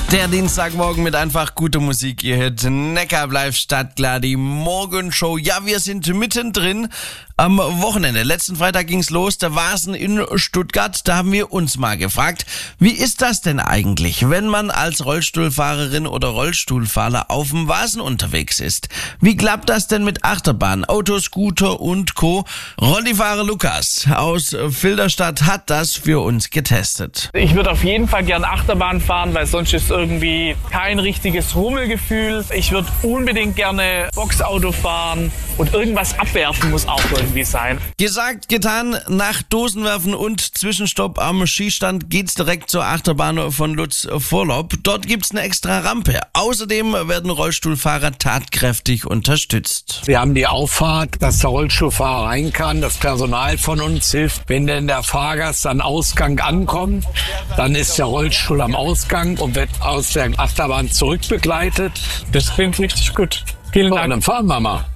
Der Dienstagmorgen mit einfach guter Musik. Ihr hört Neckar bleibt startklar, die Morgenshow. Ja, wir sind mittendrin am Wochenende. Letzten Freitag ging's los, der Wasen in Stuttgart. Da haben wir uns mal gefragt, wie ist das denn eigentlich, wenn man als Rollstuhlfahrerin oder Rollstuhlfahrer auf dem Wasen unterwegs ist? Wie klappt das denn mit Achterbahn, Autoscooter und Co.? Rollifahrer Lukas aus Filderstadt hat das für uns getestet. Ich würde auf jeden Fall gern Achterbahn fahren, weil sonst ist irgendwie kein richtiges Rummelgefühl. Ich würde unbedingt gerne Boxauto fahren und irgendwas abwerfen muss auch irgendwie sein. Gesagt, getan, nach Dosenwerfen und Zwischenstopp am Schießstand geht's direkt zur Achterbahn von Lutz Vorlob. Dort gibt's eine extra Rampe. Außerdem werden Rollstuhlfahrer tatkräftig unterstützt. Wir haben die Auffahrt, dass der Rollstuhlfahrer rein kann. Das Personal von uns hilft. Wenn denn der Fahrgast am Ausgang ankommt, dann ist der Rollstuhl am Ausgang und wird aus der Achterbahn zurückbegleitet. Das klingt richtig gut. Vielen Dank. Dann fahren wir mal.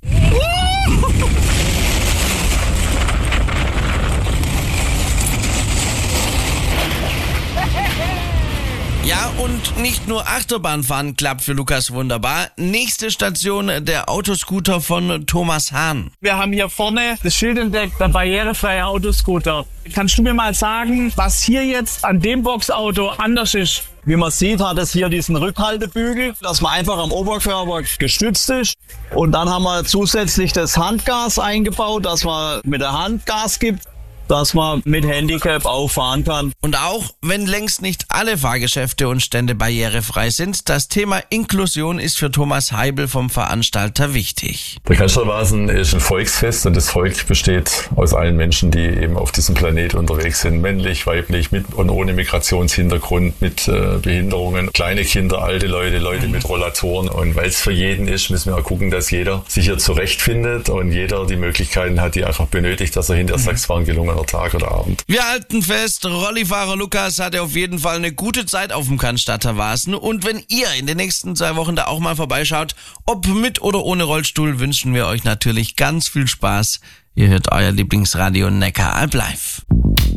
Ja, und nicht nur Achterbahnfahren klappt für Lukas wunderbar. Nächste Station, der Autoscooter von Thomas Hahn. Wir haben hier vorne das Schild entdeckt, der barrierefreie Autoscooter. Kannst du mir mal sagen, was hier jetzt an dem Boxauto anders ist? Wie man sieht, hat es hier diesen Rückhaltebügel, dass man einfach am Oberkörper gestützt ist. Und dann haben wir zusätzlich das Handgas eingebaut, dass man mit der Hand Gas gibt, dass man mit Handicap auch fahren kann. Und auch wenn längst nicht alle Fahrgeschäfte und Stände barrierefrei sind, das Thema Inklusion ist für Thomas Heibel vom Veranstalter wichtig. Der Cannstattwasen ist ein Volksfest und das Volk besteht aus allen Menschen, die eben auf diesem Planet unterwegs sind. Männlich, weiblich, mit und ohne Migrationshintergrund, mit Behinderungen, kleine Kinder, alte Leute, Leute mit Rollatoren. Und weil es für jeden ist, müssen wir auch gucken, dass jeder sich hier zurechtfindet und jeder die Möglichkeiten hat, die einfach benötigt, dass er hinter Sachsfahren gelungen Tag oder Abend. Wir halten fest, Rollifahrer Lukas hatte auf jeden Fall eine gute Zeit auf dem Cannstatter Wasen. Und wenn ihr in den nächsten 2 Wochen da auch mal vorbeischaut, ob mit oder ohne Rollstuhl, wünschen wir euch natürlich ganz viel Spaß. Ihr hört euer Lieblingsradio Neckar live.